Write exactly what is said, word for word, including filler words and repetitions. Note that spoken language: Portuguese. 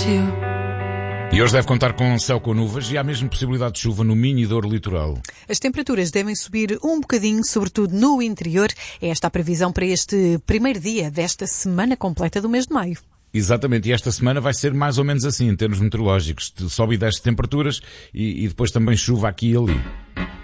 you. E hoje deve contar com céu com nuvens e há mesmo possibilidade de chuva no Minho e Douro Litoral. As temperaturas devem subir um bocadinho, sobretudo no interior. É esta a previsão para este primeiro dia desta semana completa do mês de maio. Exatamente, e esta semana vai ser mais ou menos assim, em termos meteorológicos. Sobe e desce temperaturas e, e depois também chuva aqui e ali.